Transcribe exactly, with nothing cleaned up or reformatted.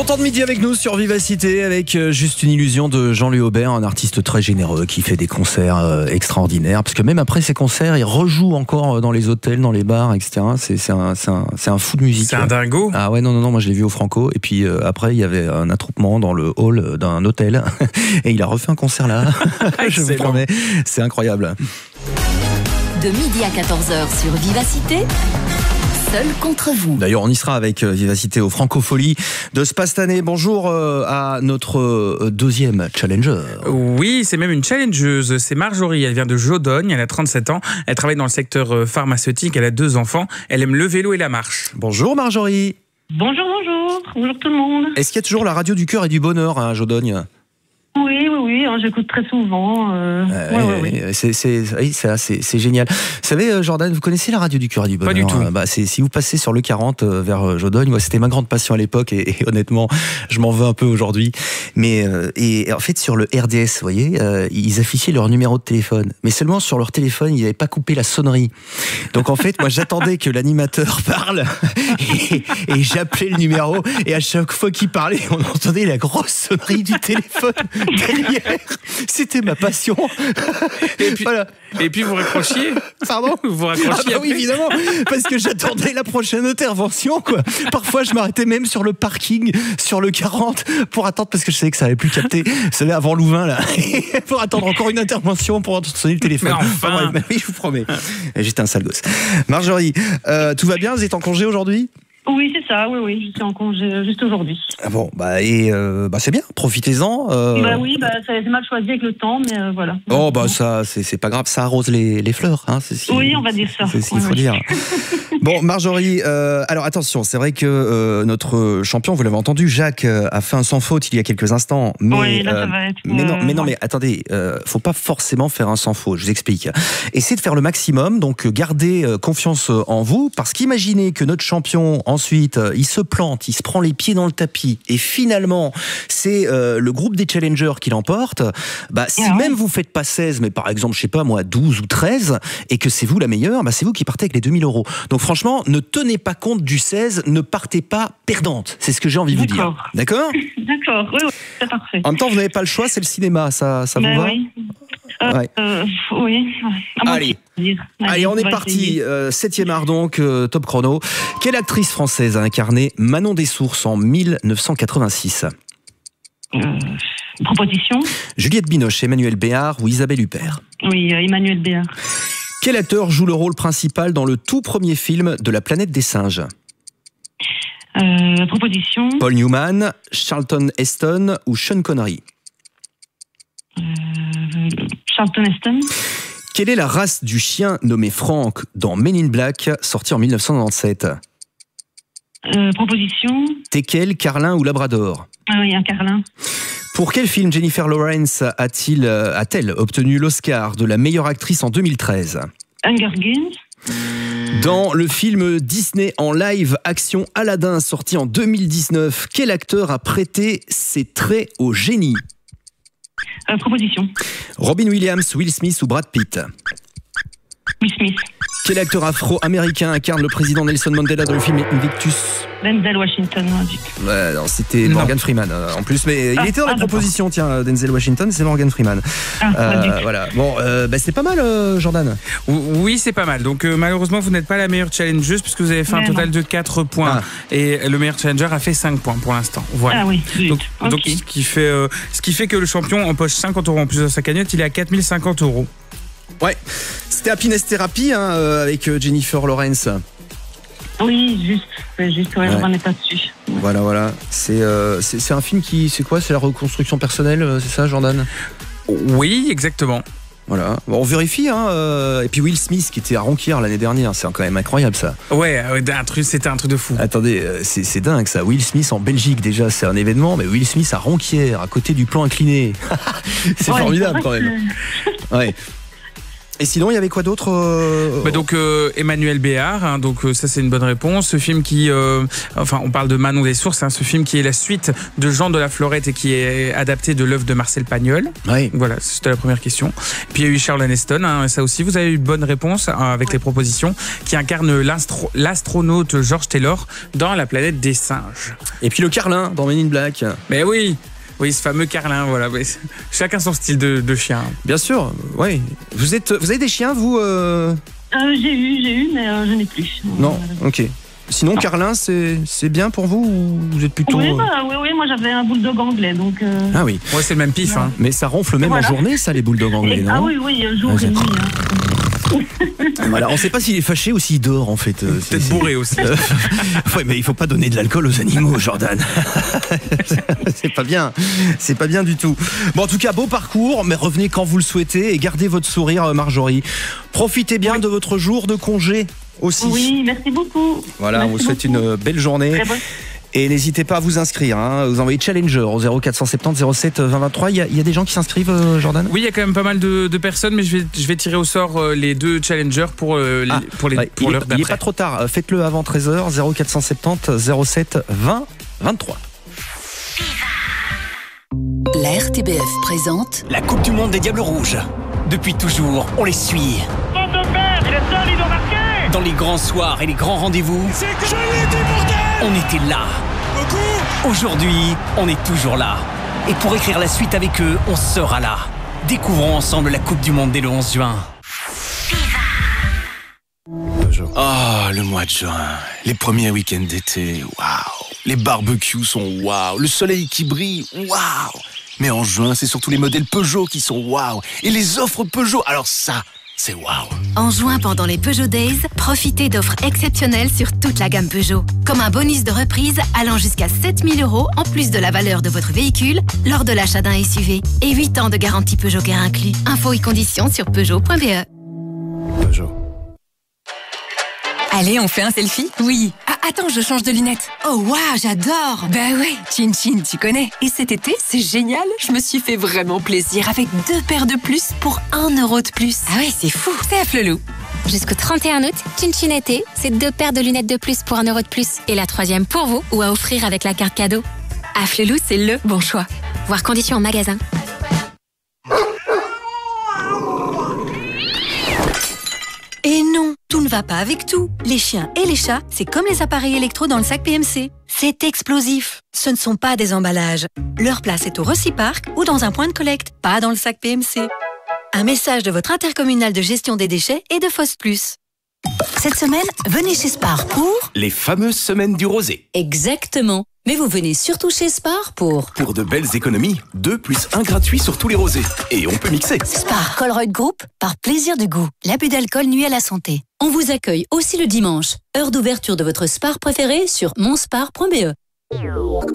Content de midi avec nous sur Vivacité avec Juste une illusion de Jean-Louis Aubert, un artiste très généreux qui fait des concerts euh, extraordinaires. Parce que même après ses concerts, il rejoue encore dans les hôtels, dans les bars, et cetera. C'est, c'est, un, c'est, un, c'est un fou de musique. C'est un dingo. Ah ouais, non, non, non, moi je l'ai vu au Franco. Et puis euh, après, il y avait un attroupement dans le hall d'un hôtel. Et il a refait un concert là. Je vous promets, c'est incroyable. De midi à quatorze heures sur Vivacité, seul contre vous. D'ailleurs, on y sera avec Vivacité au Francofolie de Space-Année. Bonjour à notre deuxième challenger. Oui, c'est même une challengeuse. C'est Marjorie. Elle vient de Jodogne. Elle a trente-sept ans. Elle travaille dans le secteur pharmaceutique. Elle a deux enfants. Elle aime le vélo et la marche. Bonjour Marjorie. Bonjour, bonjour. Bonjour tout le monde. Est-ce qu'il y a toujours la radio du cœur et du bonheur à Jodogne ? Oui, oui, oui, hein, j'écoute très souvent. Euh... Euh, ouais, ouais, ouais. C'est, c'est, oui, c'est, c'est, c'est génial. Vous savez, Jordan, vous connaissez la radio du cœur et du bonheur ? Pas du tout. Bah, c'est, si vous passez sur le quarante euh, vers Jodogne, moi, c'était ma grande passion à l'époque et, et honnêtement, je m'en veux un peu aujourd'hui. Mais euh, et, et en fait, sur le R D S, vous voyez, euh, ils affichaient leur numéro de téléphone, mais seulement sur leur téléphone, ils n'avaient pas coupé la sonnerie. Donc en fait, moi, j'attendais que l'animateur parle et, et j'appelais le numéro et à chaque fois qu'il parlait, on entendait la grosse sonnerie du téléphone derrière. C'était ma passion. Et puis, voilà. Et puis vous raccrochiez. Pardon ? Vous raccrochiez. Ah bah oui, évidemment, parce que j'attendais la prochaine intervention, quoi. Parfois, je m'arrêtais même sur le parking, sur le quarante, pour attendre, parce que je savais que ça n'avait plus capté. Vous savez, avant Louvain, là, pour attendre encore une intervention pour sonner le téléphone. Mais enfin. Ah ouais, oui, je vous promets. J'étais un sale gosse. Marjorie, euh, tout va bien ? Vous êtes en congé aujourd'hui ? Oui, c'est ça, oui, oui, je suis en congé juste aujourd'hui. Ah bon, bah, et, euh, bah c'est bien, profitez-en. Euh... Bah oui, bah, ça a été mal choisi avec le temps, mais euh, voilà. Oh, bah ça, c'est, c'est pas grave, ça arrose les, les fleurs. Hein, c'est ce oui, on va dire ça. C'est ce qu'il oui, faut oui. dire. Bon, Marjorie, euh, alors attention, c'est vrai que euh, notre champion, vous l'avez entendu, Jacques, euh, a fait un sans faute il y a quelques instants. Mais, oui, là, euh, ça va être... mais non, euh, mais non, ouais. mais attendez, euh, faut pas forcément faire un sans faute, je vous explique. Essayez de faire le maximum, donc gardez euh, confiance en vous, parce qu'imaginez que notre champion, ensuite, euh, il se plante, il se prend les pieds dans le tapis, et finalement, c'est euh, le groupe des challengers qui l'emporte. Bah, si Ah ouais. même vous faites pas seize, mais par exemple, je sais pas moi, douze ou treize, et que c'est vous la meilleure, bah, c'est vous qui partez avec les deux mille euros. Donc franchement, ne tenez pas compte du seize, ne partez pas perdante. C'est ce que j'ai envie de vous D'accord. dire. D'accord ? D'accord, oui, oui, c'est parfait. En même temps, vous n'avez pas le choix, c'est le cinéma, ça, ça vous Bah va ? oui. Euh, Ouais. euh, oui. À moi Allez. de dire. Allez, on est va parti. essayer. Euh, septième art donc, euh, top chrono. Quelle actrice française a incarné Manon Dessources en mille neuf cent quatre-vingt-six ? Euh, proposition. Juliette Binoche, Emmanuel Béard ou Isabelle Huppert ? Oui, euh, Emmanuel Béard. Quel acteur joue le rôle principal dans le tout premier film de La planète des singes ? Euh, proposition. Paul Newman, Charlton Heston ou Sean Connery ? Euh, Charlton Heston. Quelle est la race du chien nommé Frank dans Men in Black, sorti en mille neuf cent quatre-vingt-dix-sept ? Euh, proposition. Teckel, Carlin ou Labrador ? Ah oui, un carlin. Pour quel film Jennifer Lawrence a-t-il, euh, a-t-elle obtenu l'Oscar de la meilleure actrice en deux mille treize ? Hunger Games. Dans le film Disney en live action Aladdin sorti en deux mille dix-neuf, quel acteur a prêté ses traits au génie ? Euh, proposition. Robin Williams, Will Smith ou Brad Pitt ? Will Smith. Quel acteur afro-américain incarne le président Nelson Mandela dans le film Invictus ? Denzel Washington. non, du- Ouais, non, c'était Non. Morgan Freeman euh, en plus, mais il Ah, était dans les ah, d'accord. propositions, tiens, Denzel Washington, c'est Morgan Freeman. Ah, Euh, pas du tout. voilà, bon, euh, bah, c'est pas mal, euh, Jordan. Oui, c'est pas mal. Donc euh, malheureusement, vous n'êtes pas la meilleure challengeuse puisque vous avez fait un Mais total non. de quatre points. Et le meilleur challenger a fait cinq points pour l'instant. Voilà. Ah oui, zut. Donc, Ok. donc ce, qui fait, euh, ce qui fait que le champion empoche cinquante euros en plus de sa cagnotte, il est à quatre mille cinquante euros. Ouais, c'était Happiness Therapy hein, euh, avec euh, Jennifer Lawrence. Oui, juste. Ouais, juste, ouais, Ouais. on n'est pas dessus. Voilà, voilà. C'est, euh, c'est, c'est un film qui, c'est quoi ? C'est la reconstruction personnelle, euh, c'est ça, Jordan ? Oui, exactement. Voilà. Bon, on vérifie, hein. euh, et puis Will Smith qui était à Ronquière l'année dernière, c'est quand même incroyable ça. Ouais, euh, un truc, c'était un truc de fou. Attendez, euh, c'est, c'est dingue ça. Will Smith en Belgique déjà, c'est un événement, mais Will Smith à Ronquière, à côté du plan incliné. c'est Ouais, formidable c'est quand vrai même. que- Ouais. Et sinon, il y avait quoi d'autre euh... bah donc euh, Emmanuel Béard, hein, donc euh, ça c'est une bonne réponse. Ce film qui, euh, enfin on parle de Manon des Sources, hein, ce film qui est la suite de Jean de la Florette et qui est adapté de l'œuvre de Marcel Pagnol. Oui. Voilà, c'était la première question. Puis il y a eu Charlton Heston, hein, ça aussi vous avez eu une bonne réponse hein, avec les propositions, qui incarne l'astro- l'astronaute George Taylor dans La planète des singes. Et puis le Carlin dans Men in Black. Mais oui. Oui, ce fameux Carlin, voilà. Chacun son style de, de chien. Bien sûr, oui. Vous êtes, vous avez des chiens, vous euh... Euh, j'ai eu, j'ai eu, mais euh, je n'ai plus. Non, ok. Sinon, non. Carlin, c'est, c'est bien pour vous ou vous êtes plutôt... Oui, bah, oui, oui, moi j'avais un bulldog anglais, donc... Euh... Ah oui. Ouais, c'est le même pif, ouais. hein. Mais ça ronfle même voilà. en journée, ça, les bulldogs anglais, et, non? Ah oui, oui, jour ah, et nuit. Hein. Voilà, on ne sait pas s'il est fâché ou s'il dort, en fait. Peut-être c'est... bourré aussi. Euh, ouais, mais il faut pas donner de l'alcool aux animaux, Jordan. C'est pas bien. C'est pas bien du tout. Bon, en tout cas, beau parcours, mais revenez quand vous le souhaitez et gardez votre sourire, Marjorie. Profitez bien oui. de votre jour de congé aussi. Oui, merci beaucoup. Voilà, merci on vous souhaite beaucoup. une belle journée. Et n'hésitez pas à vous inscrire, hein. Vous envoyez Challenger au zéro quatre cent soixante-dix zéro sept vingt vingt-trois. Il y, a, il y a des gens qui s'inscrivent, euh, Jordan? Oui, il y a quand même pas mal de, de personnes, mais je vais, je vais tirer au sort euh, les deux Challengers pour, euh, ah, les, pour, les, ouais, pour l'heure d'après. Il n'est pas trop tard, faites-le avant treize heures, zéro quatre cent soixante-dix zéro sept vingt vingt-trois. La R T B F présente la Coupe du Monde des Diables Rouges. Depuis toujours, on les suit. Bande de merde, il est seul, il doit marquer. Dans les grands soirs et les grands rendez-vous, c'est que je l'ai dit, bordel. On était là. Beaucoup. Aujourd'hui, on est toujours là. Et pour écrire la suite avec eux, on sera là. Découvrons ensemble la Coupe du Monde dès le onze juin. Ah, oh, le mois de juin, les premiers week-ends d'été, waouh. Les barbecues sont waouh, le soleil qui brille, waouh. Mais en juin, c'est surtout les modèles Peugeot qui sont waouh. Et les offres Peugeot, alors ça, c'est waouh. En juin, pendant les Peugeot Days, profitez d'offres exceptionnelles sur toute la gamme Peugeot. Comme un bonus de reprise allant jusqu'à sept mille euros en plus de la valeur de votre véhicule lors de l'achat d'un S U V. Et huit ans de garantie Peugeot Care inclus. Infos et conditions sur peugeot point b e. Peugeot. Allez, on fait un selfie? Oui. Ah, attends, je change de lunettes. Oh, waouh, j'adore. Bah ouais, Chin Chin, tu connais. Et cet été, c'est génial. Je me suis fait vraiment plaisir avec deux paires de plus pour un euro de plus. Ah ouais, c'est fou. C'est à Flelou. Jusqu'au trente et un août, Chin Chin été, c'est deux paires de lunettes de plus pour un euro de plus. Et la troisième pour vous ou à offrir avec la carte cadeau. À Flelou, c'est le bon choix. Voir conditions en magasin. Et non, tout ne va pas avec tout. Les chiens et les chats, c'est comme les appareils électro dans le sac P M C. C'est explosif. Ce ne sont pas des emballages. Leur place est au Reciparc ou dans un point de collecte, pas dans le sac P M C. Un message de votre intercommunal de gestion des déchets et de Foss Plus. Cette semaine, venez chez Spar pour... les fameuses semaines du rosé. Exactement. Mais vous venez surtout chez Spar pour... Pour de belles économies. deux plus un gratuit sur tous les rosés. Et on peut mixer. Spar Colruyt Group, par plaisir de goût. L'abus d'alcool nuit à la santé. On vous accueille aussi le dimanche. Heure d'ouverture de votre Spar préféré sur monspar point b e.